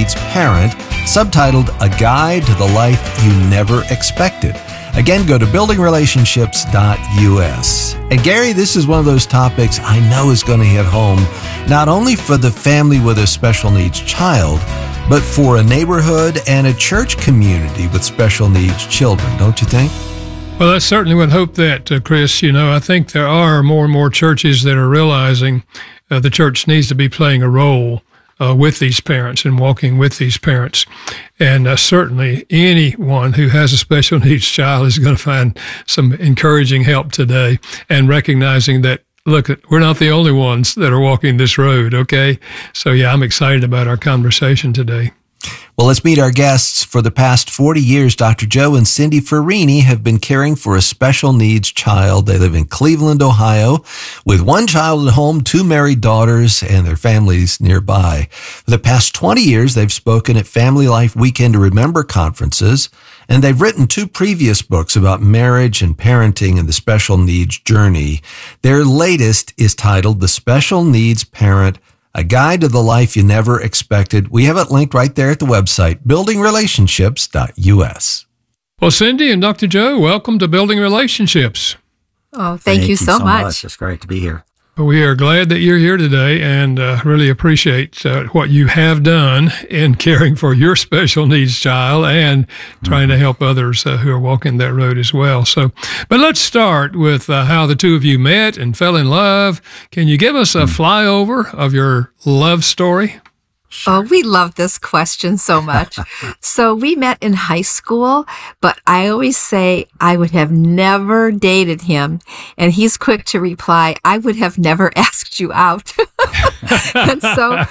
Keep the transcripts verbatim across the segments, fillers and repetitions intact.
Needs Parent, subtitled A Guide to the Life You Never Expected. Again, go to building relationships dot U S. And Gary, this is one of those topics I know is going to hit home, not only for the family with a special needs child, but for a neighborhood and a church community with special needs children, don't you think? Well, I certainly would hope that, uh, Chris. You know, I think there are more and more churches that are realizing uh, the church needs to be playing a role uh, with these parents and walking with these parents. And uh, certainly anyone who has a special needs child is going to find some encouraging help today, and recognizing that, look, we're not the only ones that are walking this road, okay? So, yeah, I'm excited about our conversation today. Well, let's meet our guests. For the past forty years, Doctor Joe and Cindy Farini have been caring for a special needs child. They live in Cleveland, Ohio, with one child at home, two married daughters, and their families nearby. For the past twenty years, they've spoken at Family Life Weekend to Remember conferences, and they've written two previous books about marriage and parenting and the special needs journey. Their latest is titled The Special Needs Parent, A Guide to the Life You Never Expected. We have it linked right there at the website, building relationships dot U S. Well, Cindy and Doctor Joe, welcome to Building Relationships. Oh, thank, thank you, you so, so much. much. It's great to be here. We are glad that you're here today, and uh, really appreciate uh, what you have done in caring for your special needs child and trying mm-hmm. to help others uh, who are walking that road as well. So, but let's start with uh, how the two of you met and fell in love. Can you give us a mm-hmm. flyover of your love story? Sure. Oh, we love this question so much. So we met in high school, but I always say I would have never dated him. And he's quick to reply, I would have never asked you out. and so,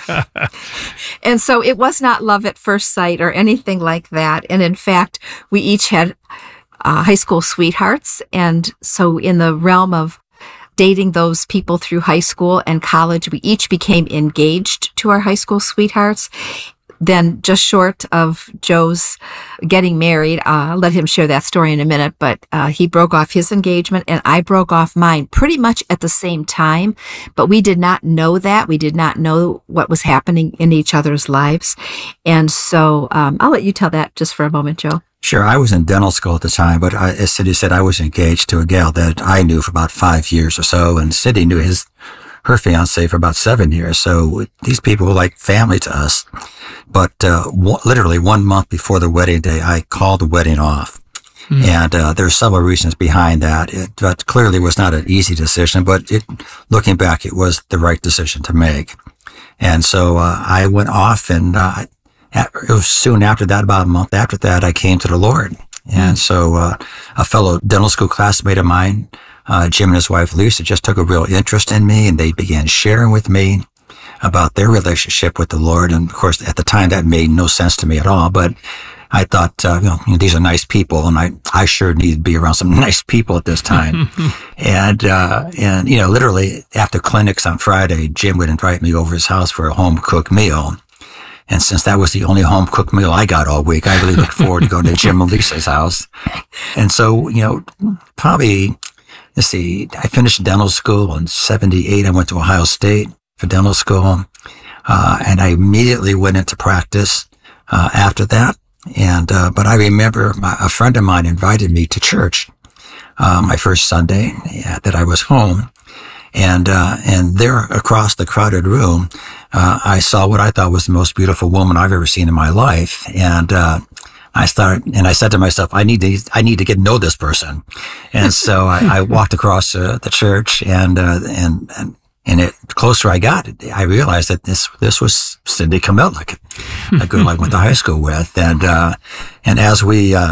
and so it was not love at first sight or anything like that. And in fact, we each had uh, high school sweethearts. And so in the realm of dating those people through high school and college, we each became engaged to our high school sweethearts. Then just short of Joe's getting married, uh, I'll let him share that story in a minute, but uh, he broke off his engagement and I broke off mine pretty much at the same time, but we did not know that. We did not know what was happening in each other's lives. And so um, I'll let you tell that just for a moment, Joe. Sure. I was in dental school at the time, but I, as Cindy said, I was engaged to a gal that I knew for about five years or so, and Cindy knew his, her fiance for about seven years. So these people were like family to us. But uh, w- literally one month before the wedding day, I called the wedding off. Hmm. And uh, there are several reasons behind that. It but clearly was not an easy decision, but it, looking back, it was the right decision to make. And so uh, I went off, and uh, it was soon after that, about a month after that, I came to the Lord. And so uh, a fellow dental school classmate of mine, uh, Jim and his wife Lisa, just took a real interest in me, and they began sharing with me about their relationship with the Lord. And of course, at the time, that made no sense to me at all. But I thought, uh, you know, you know, these are nice people, and I, I sure need to be around some nice people at this time. and, uh, and, you know, literally after clinics on Friday, Jim would invite me over his house for a home cooked meal. And since that was the only home cooked meal I got all week, I really looked forward to going to Jim and Lisa's house. And so, you know, probably, let's see, I finished dental school in seventy-eight. I went to Ohio State for dental school. Uh, and I immediately went into practice, uh, after that. And, uh, but I remember my, a friend of mine invited me to church, uh, my first Sunday yeah, that I was home. And, uh, and there across the crowded room, uh, I saw what I thought was the most beautiful woman I've ever seen in my life. And, uh, I started, and I said to myself, I need to, I need to get to know this person. And so I, I walked across uh, the church, and, uh, and, and, and it, the closer I got, I realized that this, this was Cindy Kamelic, a girl I went to high school with. And, uh, and as we, uh,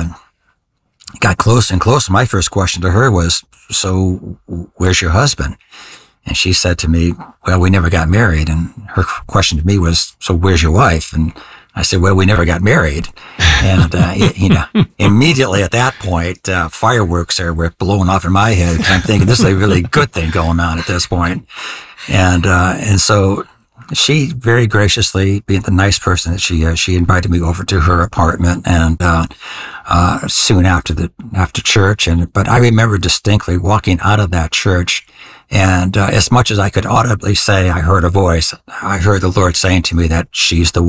got closer and closer, my first question to her was, so where's your husband? And she said to me, well, we never got married. And her question to me was, so where's your wife? And I said, well, we never got married. And, uh, you know, immediately at that point, uh, fireworks are, were blowing off in my head. I'm thinking this is a really good thing going on at this point. And, uh, and so she very graciously, being the nice person that she is, she invited me over to her apartment, and, uh, uh, soon after the, after church. And, but I remember distinctly walking out of that church, and, uh, as much as I could audibly say, I heard a voice, I heard the Lord saying to me that she's the one.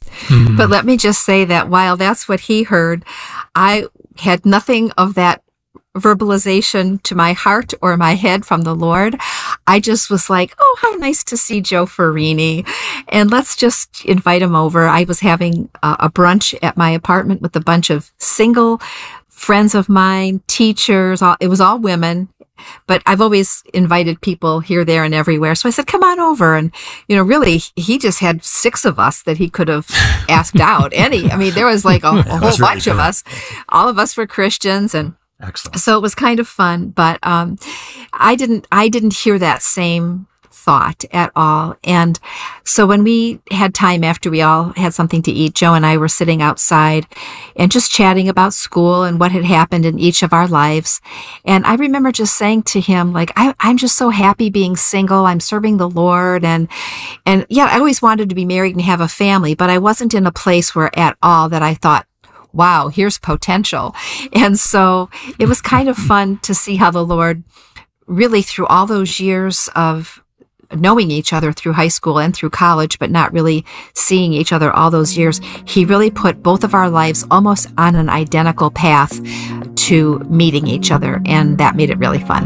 Mm-hmm. But let me just say that while that's what he heard, I had nothing of that verbalization to my heart or my head from the Lord. I just was like, oh, how nice to see Joe Farini. And let's just invite him over. I was having a, a brunch at my apartment with a bunch of single friends of mine, teachers. All, it was all women. But I've always invited people here, there, and everywhere. So I said, come on over. And, you know, really, he just had six of us that he could have asked out. Any, I mean, there was like a, a whole really bunch good. of us. All of us were Christians. And excellent. So it was kind of fun. But um, I didn't, I didn't hear that same thought at all. And so when we had time after we all had something to eat, Joe and I were sitting outside and just chatting about school and what had happened in each of our lives. And I remember just saying to him, like, I, I'm just so happy being single. I'm serving the Lord. And, and yeah, I always wanted to be married and have a family, but I wasn't in a place where at all that I thought, wow, here's potential. And so it was kind of fun to see how the Lord really, through all those years of knowing each other through high school and through college, but not really seeing each other all those years, he really put both of our lives almost on an identical path to meeting each other. And that made it really fun.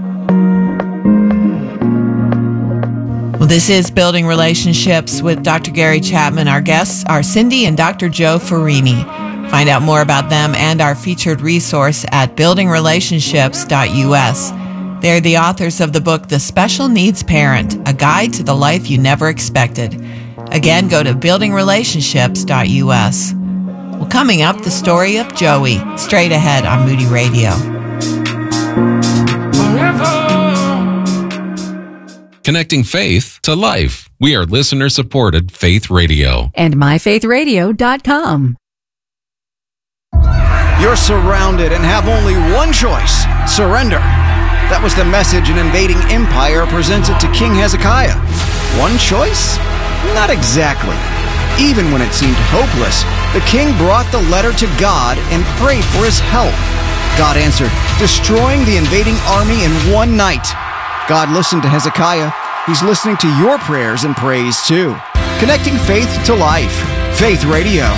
Well, this is Building Relationships with Doctor Gary Chapman. Our guests are Cindy and Doctor Joe Farini. Find out more about them and our featured resource at building relationships dot U S. They're the authors of the book, The Special Needs Parent, A Guide to the Life You Never Expected. Again, go to building relationships dot U S. Well, coming up, the story of Joey, straight ahead on Moody Radio. Connecting faith to life. We are listener-supported Faith Radio. And my faith radio dot com. You're surrounded and have only one choice: surrender. That was the message an invading empire presented to King Hezekiah. One choice? Not exactly. Even when it seemed hopeless, the king brought the letter to God and prayed for his help. God answered, destroying the invading army in one night. God listened to Hezekiah. He's listening to your prayers and praise too. Connecting faith to life. Faith Radio.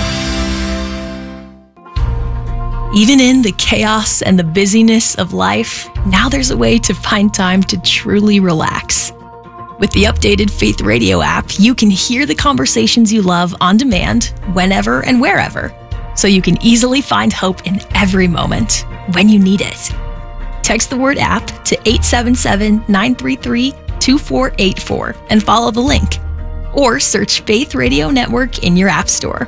Even in the chaos and the busyness of life, now there's a way to find time to truly relax. With the updated Faith Radio app, you can hear the conversations you love on demand, whenever and wherever, so you can easily find hope in every moment when you need it. Text the word app to eight seven seven, nine three three, two four eight four and follow the link, or search Faith Radio Network in your app store.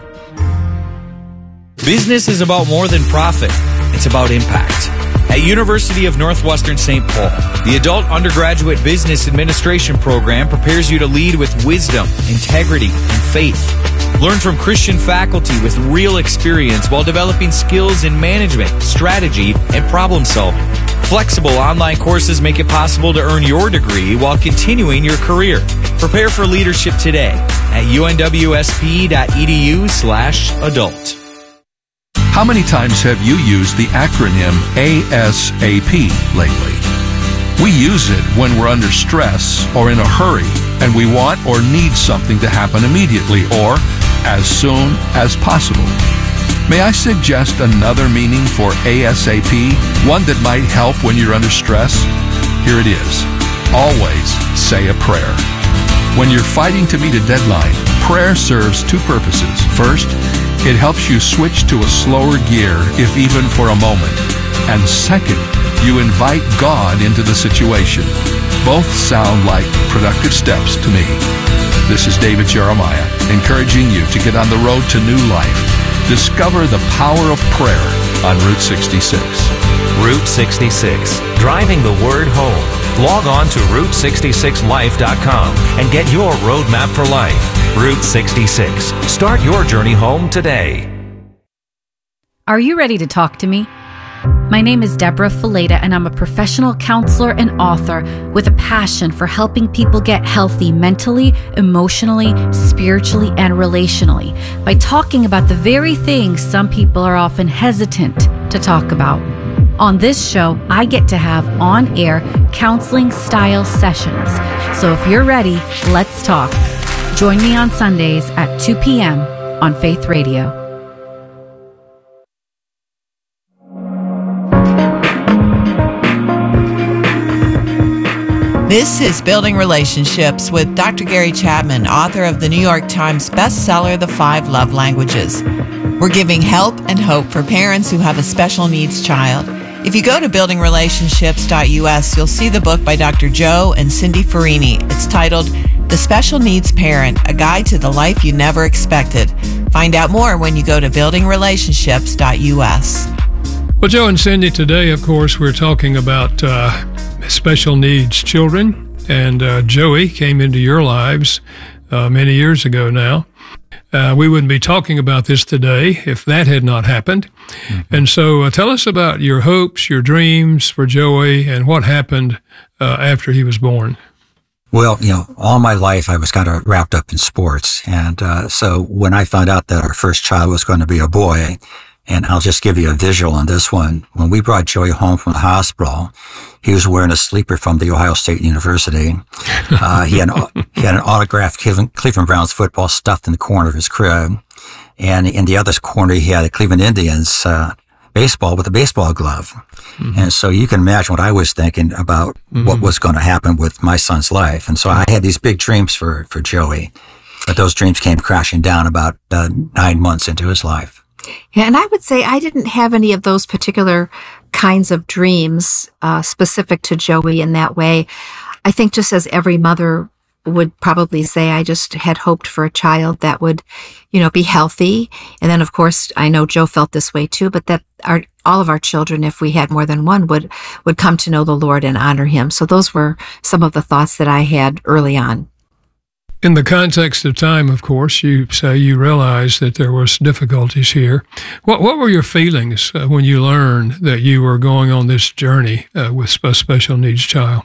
Business is about more than profit. It's about impact. At University of Northwestern Saint Paul, the Adult Undergraduate Business Administration program prepares you to lead with wisdom, integrity, and faith. Learn from Christian faculty with real experience while developing skills in management, strategy, and problem solving. Flexible online courses make it possible to earn your degree while continuing your career. Prepare for leadership today at unwsp.edu slash adult. How many times have you used the acronym A S A P lately? We use it when we're under stress or in a hurry and we want or need something to happen immediately or as soon as possible. May I suggest another meaning for A S A P, one that might help when you're under stress? Here it is. Always say a prayer. When you're fighting to meet a deadline, prayer serves two purposes. First, it helps you switch to a slower gear, if even for a moment. And second, you invite God into the situation. Both sound like productive steps to me. This is David Jeremiah, encouraging you to get on the road to new life. Discover the power of prayer on Route sixty-six. Route sixty-six, driving the word home. Log on to route sixty-six life dot com and get your roadmap for life. Route sixty-six. Start your journey home today. Are you ready to talk to me? My name is Deborah Fileta, and I'm a professional counselor and author with a passion for helping people get healthy mentally, emotionally, spiritually, and relationally by talking about the very things some people are often hesitant to talk about. On this show, I get to have on-air counseling-style sessions. So if you're ready, let's talk. Join me on Sundays at two p.m. on Faith Radio. This is Building Relationships with Doctor Gary Chapman, author of the New York Times bestseller, The Five Love Languages. We're giving help and hope for parents who have a special needs child. If you go to building relationships dot U S, you'll see the book by Doctor Joe and Cindy Farini. It's titled The Special Needs Parent, A Guide to the Life You Never Expected. Find out more when you go to building relationships dot U S. Well, Joe and Cindy, today, of course, we're talking about uh, special needs children. And uh, Joey came into your lives uh, many years ago now. Uh, we wouldn't be talking about this today if that had not happened. Mm-hmm. And so uh, tell us about your hopes, your dreams for Joey, and what happened uh, after he was born. Well, you know, all my life I was kind of wrapped up in sports. And uh, so when I found out that our first child was going to be a boy, and I'll just give you a visual on this one. When we brought Joey home from the hospital, he was wearing a sleeper from the Ohio State University. Uh, he had an, he had an autographed Cleveland, Cleveland Browns football stuffed in the corner of his crib. And in the other corner, he had a Cleveland Indians uh, baseball with a baseball glove. Mm-hmm. And so you can imagine what I was thinking about mm-hmm. what was going to happen with my son's life. And so I had these big dreams for, for Joey. But those dreams came crashing down about uh, nine months into his life. Yeah, and I would say I didn't have any of those particular kinds of dreams uh, specific to Joey in that way. I think just as every mother would probably say, I just had hoped for a child that would, you know, be healthy. And then, of course, I know Joe felt this way too, but that our all of our children, if we had more than one, would would come to know the Lord and honor him. So those were some of the thoughts that I had early on. In the context of time, of course, you say you realized that there was difficulties here. What what were your feelings uh, when you learned that you were going on this journey uh, with a special needs child?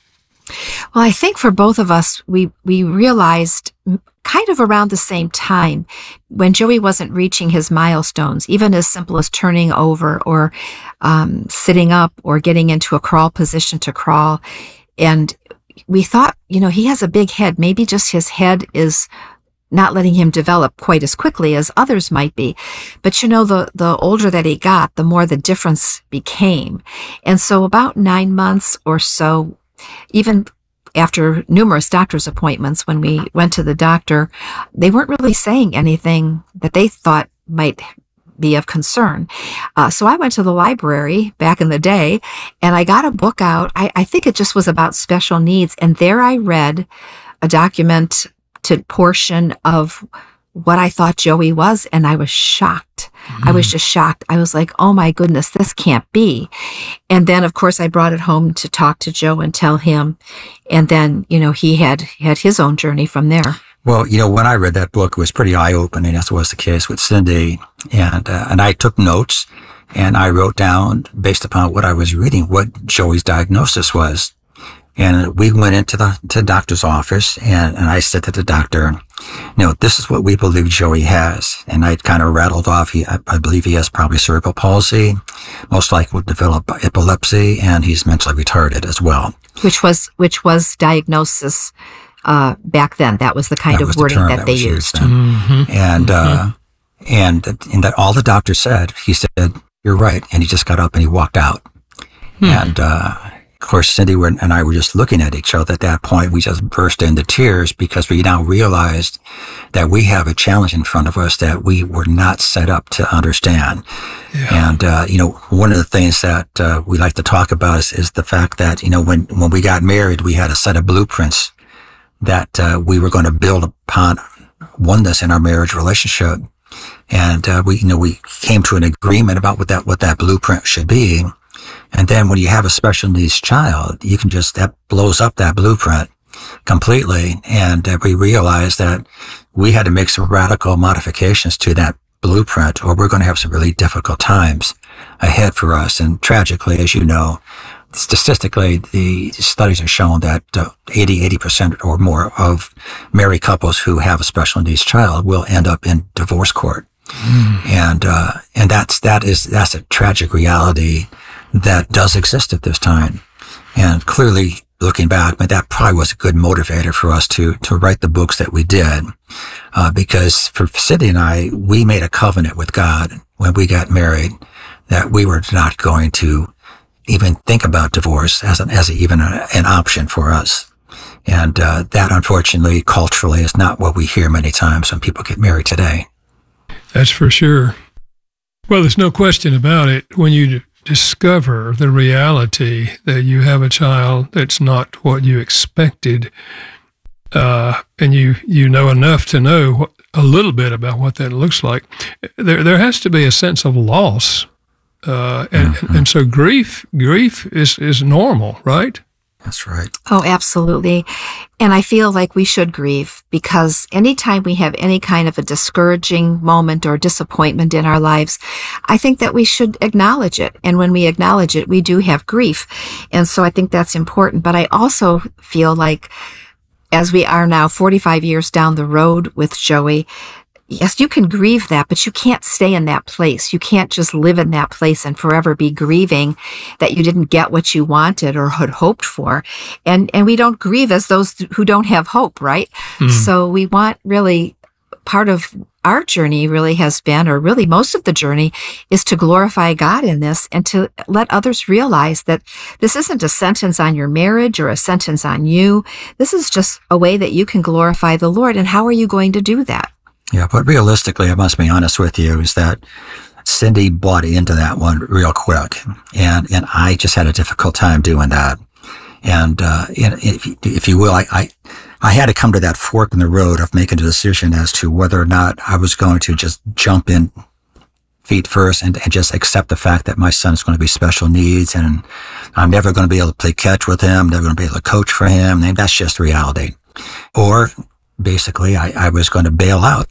Well, I think for both of us, we, we realized kind of around the same time when Joey wasn't reaching his milestones, even as simple as turning over or um, sitting up or getting into a crawl position to crawl. And we thought, you know, he has a big head. Maybe just his head is not letting him develop quite as quickly as others might be. But, you know, the, the older that he got, the more the difference became. And so about nine months or so, even after numerous doctor's appointments, when we went to the doctor, they weren't really saying anything that they thought might be of concern. Uh, so I went to the library back in the day and I got a book out. I, I think it just was about special needs. And there I read a documented portion of what I thought Joey was. And I was shocked. Mm. I was just shocked. I was like, oh my goodness, this can't be. And then of course I brought it home to talk to Joe and tell him. And then, you know, he had had his own journey from there. Well, you know, when I read that book, it was pretty eye-opening, as was the case with Cindy. And uh, and I took notes, and I wrote down, based upon what I was reading, what Joey's diagnosis was. And we went into the to the doctor's office, and, and I said to the doctor, you know, this is what we believe Joey has. And I kind of rattled off, he, I, I believe he has probably cerebral palsy, most likely will develop epilepsy, and he's mentally retarded as well. Which was, which was diagnosis Uh, back then. That was the kind that of wording the that, that they used. used. Mm-hmm. And, mm-hmm. uh, and, and that all the doctor said, he said, you're right. And he just got up and he walked out. Hmm. And, uh, of course, Cindy and I were just looking at each other at that point. We just burst into tears because we now realized that we have a challenge in front of us that we were not set up to understand. Yeah. And, uh, you know, one of the things that, uh, we like to talk about is, is the fact that, you know, when, when we got married, we had a set of blueprints that uh, we were going to build upon oneness in our marriage relationship. And uh, we, you know, we came to an agreement about what that, what that blueprint should be. And then when you have a special needs child, you can just, that blows up that blueprint completely. And uh, we realized that we had to make some radical modifications to that blueprint, or we're going to have some really difficult times ahead for us. And tragically, as you know, statistically, the studies have shown that uh, eighty, eighty percent or more of married couples who have a special needs child will end up in divorce court. Mm. And, uh, and that's, that is, that's a tragic reality that does exist at this time. And clearly, looking back, but that probably was a good motivator for us to, to write the books that we did. Uh, because for Cindy and I, we made a covenant with God when we got married that we were not going to even think about divorce as an, as a, even a, an option for us. And, uh, that unfortunately culturally is not what we hear many times when people get married today. That's for sure. Well, there's no question about it. When you discover the reality that you have a child that's not what you expected, uh, and you, you know enough to know what, a little bit about what that looks like, there there has to be a sense of loss, uh, and, mm-hmm. and so grief grief is is normal, right? That's right. Oh, absolutely. And I feel like we should grieve, because anytime we have any kind of a discouraging moment or disappointment in our lives, I think that we should acknowledge it. And when we acknowledge it, we do have grief. And so I think that's important. But I also feel like, as we are now forty-five years down the road with Joey, yes, you can grieve that, but you can't stay in that place. You can't just live in that place and forever be grieving that you didn't get what you wanted or had hoped for. And and we don't grieve as those who don't have hope, right? Mm. So we want really, part of our journey really has been, or really most of the journey, is to glorify God in this and to let others realize that this isn't a sentence on your marriage or a sentence on you. This is just a way that you can glorify the Lord. And how are you going to do that? Yeah, but realistically, I must be honest with you, is that Cindy bought into that one real quick, and and I just had a difficult time doing that. And uh, if if you will, I, I I had to come to that fork in the road of making a decision as to whether or not I was going to just jump in feet first and, and just accept the fact that my son's going to be special needs, and I'm never going to be able to play catch with him, never going to be able to coach for him, and that's just reality. Or basically, I, I was going to bail out.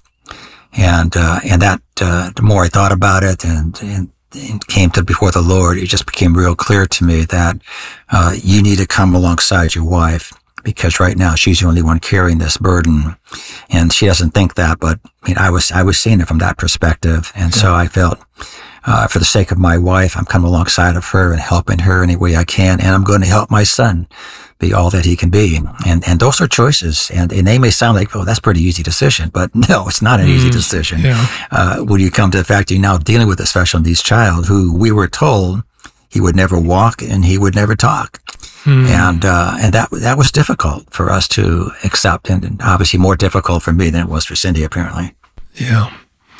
And, uh, and that, uh, the more I thought about it and, and, and came to before the Lord, it just became real clear to me that, uh, you need to come alongside your wife, because right now she's the only one carrying this burden. And she doesn't think that, but I mean, I was, I was seeing it from that perspective. And yeah. so I felt, uh, for the sake of my wife, I'm coming alongside of her and helping her any way I can. And I'm going to help my son be all that he can be. And, and those are choices. And, and they may sound like, oh, that's a pretty easy decision, but no, it's not an mm, easy decision. Yeah. Uh, when you come to the fact you're now dealing with a special needs child who we were told he would never walk and he would never talk. Mm. And, uh, and that, that was difficult for us to accept, and, and obviously more difficult for me than it was for Cindy, apparently. Yeah.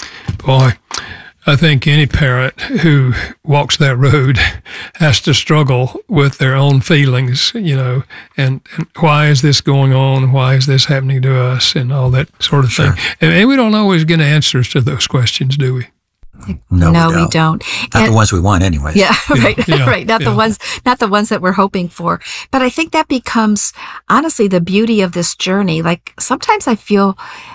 Boy, I think any parent who walks that road has to struggle with their own feelings, you know, and, and why is this going on? Why is this happening to us? And all that sort of Sure. thing. And, and we don't always get answers to those questions, do we? No, no we don't. We don't. Not And, the ones we want anyways. Yeah, right, Yeah, right. Not yeah. the ones, not the ones that we're hoping for. But I think that becomes, honestly, the beauty of this journey. Like, sometimes I feel,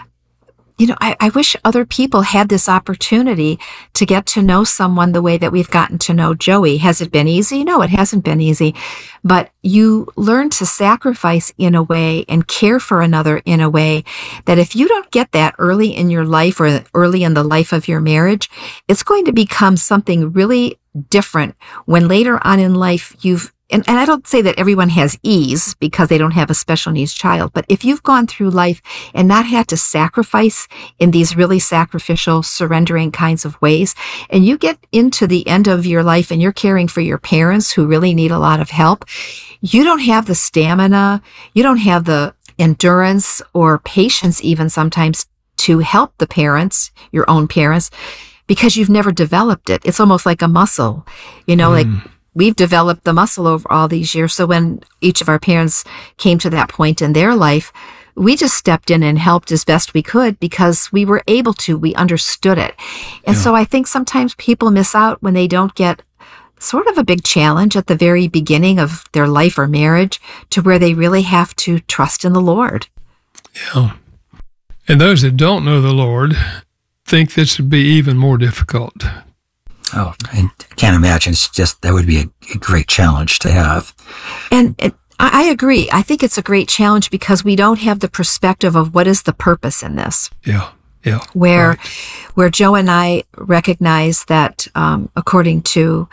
you know, I, I wish other people had this opportunity to get to know someone the way that we've gotten to know Joey. Has it been easy? No, it hasn't been easy. But you learn to sacrifice in a way and care for another in a way that if you don't get that early in your life or early in the life of your marriage, it's going to become something really different when later on in life you've And, and I don't say that everyone has ease because they don't have a special needs child, but if you've gone through life and not had to sacrifice in these really sacrificial, surrendering kinds of ways, and you get into the end of your life and you're caring for your parents who really need a lot of help, you don't have the stamina, you don't have the endurance or patience even sometimes to help the parents, your own parents, because you've never developed it. It's almost like a muscle, you know, mm. like we've developed the muscle over all these years. So when each of our parents came to that point in their life, we just stepped in and helped as best we could because we were able to, we understood it. And yeah. so I think sometimes people miss out when they don't get sort of a big challenge at the very beginning of their life or marriage to where they really have to trust in the Lord. Yeah. And those that don't know the Lord think this would be even more difficult. Oh, I can't imagine. It's just, that would be a, a great challenge to have. And it, I agree. I think it's a great challenge because we don't have the perspective of what is the purpose in this. Yeah, yeah. Where, right. where Joe and I recognize that, um, according to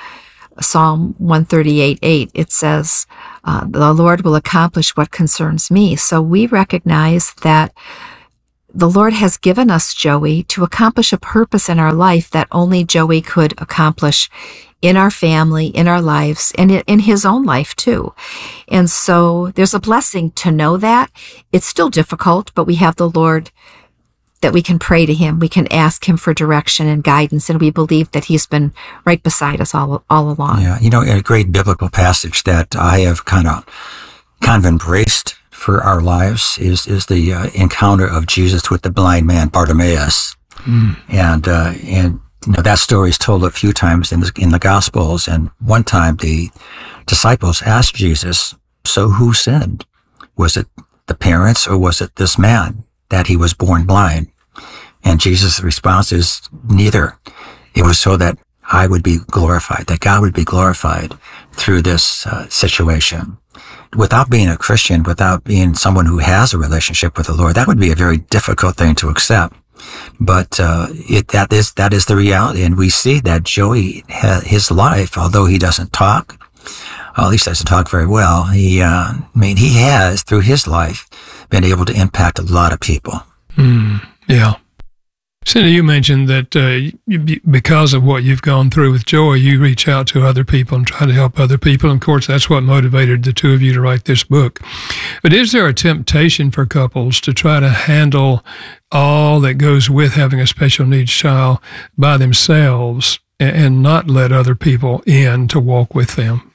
Psalm one thirty-eight eight, it says, uh, the Lord will accomplish what concerns me. So we recognize that the Lord has given us Joey to accomplish a purpose in our life that only Joey could accomplish in our family, in our lives, and in his own life too. And so there's a blessing to know that. It's still difficult, but we have the Lord that we can pray to him. We can ask him for direction and guidance, and we believe that he's been right beside us all all along. Yeah, you know, a great biblical passage that I have kind of kind of embraced for our lives is is the uh, encounter of Jesus with the blind man Bartimaeus, mm. and uh, and you know that story is told a few times in the, in the Gospels. And one time the disciples asked Jesus, "So who sinned? Was it the parents or was it this man that he was born blind?" And Jesus' response is, neither. It was so that I would be glorified, that God would be glorified through this uh, situation. Without being a Christian, without being someone who has a relationship with the Lord, that would be a very difficult thing to accept. But uh, it, that is that is the reality, and we see that Joey, his life, although he doesn't talk, or at least doesn't talk very well, he, uh, I mean, he has through his life been able to impact a lot of people. Mm, yeah. Cindy, you mentioned that uh, you, because of what you've gone through with Joey, you reach out to other people and try to help other people. And of course, that's what motivated the two of you to write this book. But is there a temptation for couples to try to handle all that goes with having a special needs child by themselves and, and not let other people in to walk with them?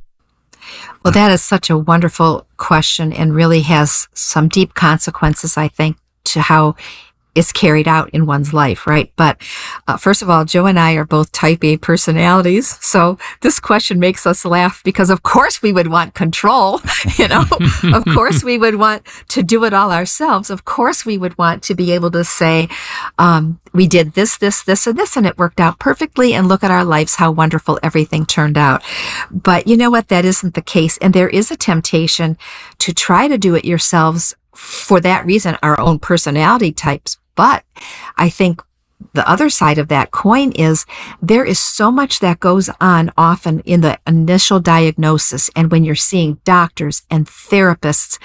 Well, that is such a wonderful question and really has some deep consequences, I think, to how it's carried out in one's life, right? But uh, first of all, Joe and I are both type A personalities. So this question makes us laugh because of course we would want control, you know, of course we would want to do it all ourselves. Of course we would want to be able to say, um, we did this, this, this, and this, and it worked out perfectly. And look at our lives, how wonderful everything turned out. But you know what? That isn't the case. And there is a temptation to try to do it yourselves for that reason, our own personality types. But I think the other side of that coin is there is so much that goes on often in the initial diagnosis. And when you're seeing doctors and therapists,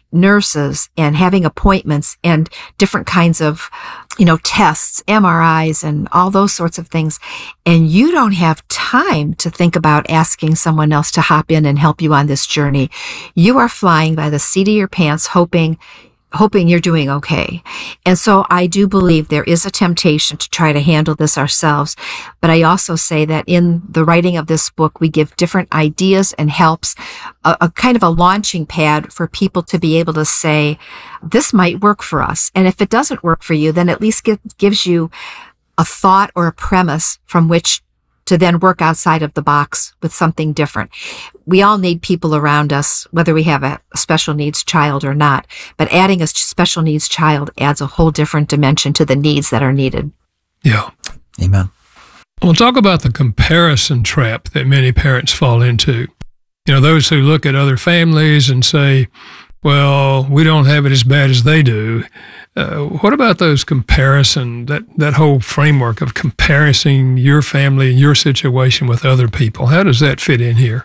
nurses, and having appointments and different kinds of, you know, tests, M R Is, and all those sorts of things. And you don't have time to think about asking someone else to hop in and help you on this journey. You are flying by the seat of your pants, hoping hoping you're doing okay. And so I do believe there is a temptation to try to handle this ourselves. But I also say that in the writing of this book, we give different ideas and helps, a, a kind of a launching pad for people to be able to say, this might work for us. And if it doesn't work for you, then at least give, gives you a thought or a premise from which to then work outside of the box with something different. We all need people around us, whether we have a special needs child or not, but adding a special needs child adds a whole different dimension to the needs that are needed. Yeah. Amen. We'll talk about the comparison trap that many parents fall into. You know, those who look at other families and say, well, we don't have it as bad as they do. Uh, what about those comparison, that, that whole framework of comparing your family and your situation with other people? How does that fit in here?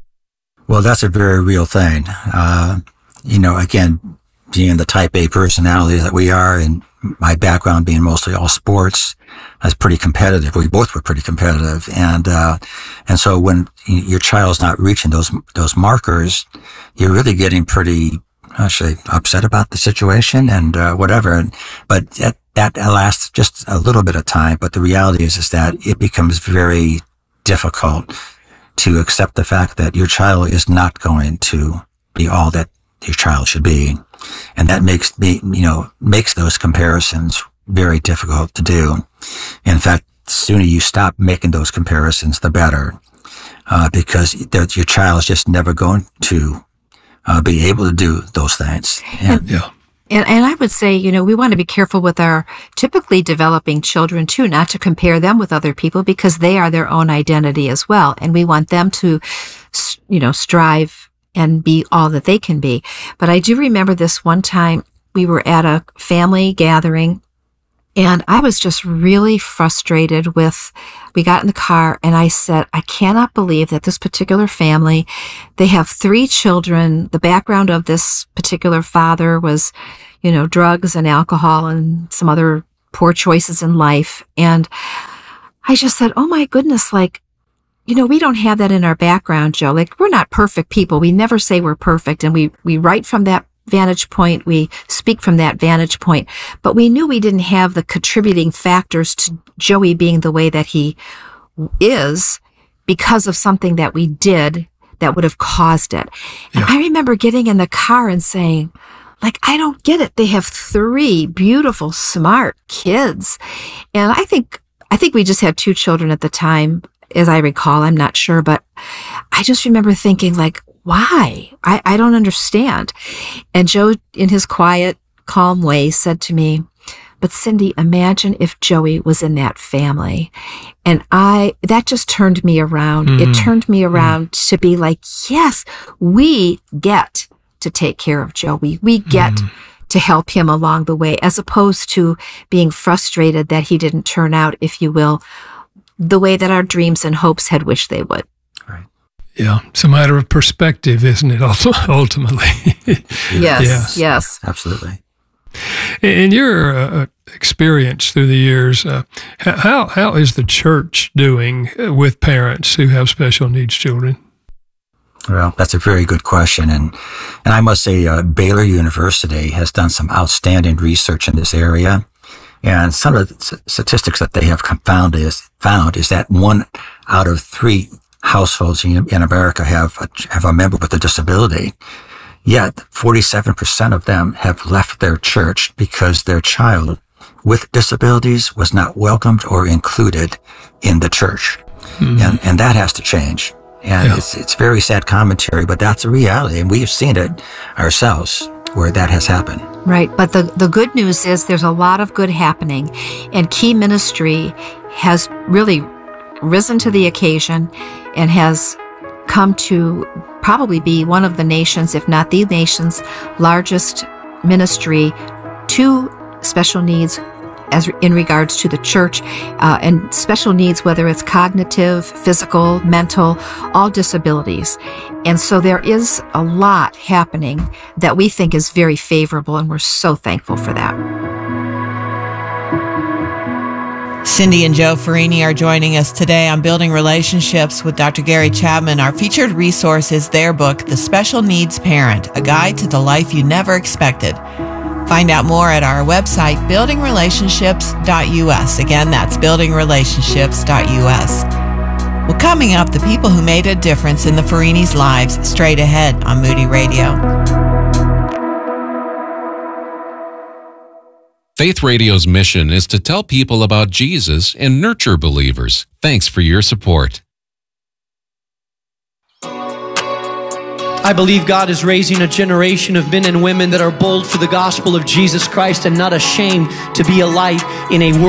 Well, that's a very real thing. Uh, you know, again, being the type A personality that we are, and my background being mostly all sports, I was pretty competitive. We both were pretty competitive. And, uh, and so when your child's not reaching those, those markers, you're really getting pretty, actually upset about the situation and, uh, whatever. And, but that, that lasts just a little bit of time. But the reality is, is that it becomes very difficult to accept the fact that your child is not going to be all that your child should be. And that makes me, you know, makes those comparisons very difficult to do. In fact, the sooner you stop making those comparisons, the better, uh, because your child is just never going to uh, be able to do those things. And, and, yeah. And, and I would say, you know, we want to be careful with our typically developing children too, not to compare them with other people because they are their own identity as well. And we want them to, you know, strive and be all that they can be. But I do remember this one time we were at a family gathering And I was just really frustrated with, we got in the car and I said, I cannot believe that this particular family, they have three children. The background of this particular father was, you know, drugs and alcohol and some other poor choices in life. And I just said, oh my goodness, like, you know, we don't have that in our background, Joe. Like, we're not perfect people. We never say we're perfect. And we, we write from that vantage point. We speak from that vantage point. But we knew we didn't have the contributing factors to Joey being the way that he is because of something that we did that would have caused it. Yeah. And I remember getting in the car and saying, like, I don't get it. They have three beautiful, smart kids. And I think, I think we just had two children at the time, as I recall. I'm not sure, but I just remember thinking, like, why? I, I don't understand. And Joe, in his quiet, calm way, said to me, but Cindy, imagine if Joey was in that family. And I, that just turned me around. Mm. It turned me around mm. to be like, yes, we get to take care of Joey. We get mm. to help him along the way, as opposed to being frustrated that he didn't turn out, if you will, the way that our dreams and hopes had wished they would. Yeah, it's a matter of perspective, isn't it, ultimately? Yes, yes, yes. Absolutely. In your uh, experience through the years, uh, how how is the church doing with parents who have special needs children? Well, that's a very good question. And and I must say, uh, Baylor University has done some outstanding research in this area. And some of the statistics that they have found is, found is that one out of three households in, in America have a, have a member with a disability. Yet forty-seven percent of them have left their church because their child with disabilities was not welcomed or included in the church. Mm-hmm. And, and that has to change. And yeah. it's, it's very sad commentary, but that's a reality. And we've seen it ourselves where that has happened. Right. But the, the good news is there's a lot of good happening. And Key Ministry has really risen to the occasion and has come to probably be one of the nation's, if not the nation's, largest ministry to special needs as in regards to the church, uh, and special needs, whether it's cognitive, physical, mental, all disabilities. And so there is a lot happening that we think is very favorable, and we're so thankful for that. Cindy and Joe Farini are joining us today on Building Relationships with Doctor Gary Chapman. Our featured resource is their book, The Special Needs Parent, A Guide to the Life You Never Expected. Find out more at our website, building relationships dot u s. Again, that's building relationships dot u s. Well, coming up, the people who made a difference in the Farinis' lives, straight ahead on Moody Radio. Faith Radio's mission is to tell people about Jesus and nurture believers. Thanks for your support. I believe God is raising a generation of men and women that are bold for the gospel of Jesus Christ and not ashamed to be a light in a world